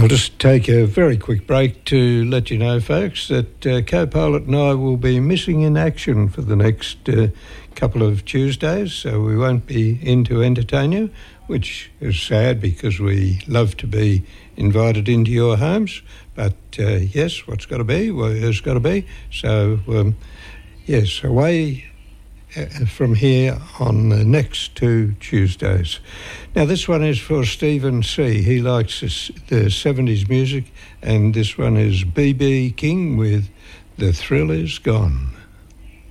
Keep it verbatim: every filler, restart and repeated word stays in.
I'll just take a very quick break to let you know, folks, that uh, Co-Pilot and I will be missing in action for the next uh, couple of Tuesdays, so we won't be in to entertain you, which is sad because we love to be invited into your homes. But uh, yes, what's got to be, well, it's got to be. So, um, yes, away uh, from here on the next two Tuesdays. Now, this one is for Stephen C. He likes the seventies music, and this one is B B King with The Thrill Is Gone.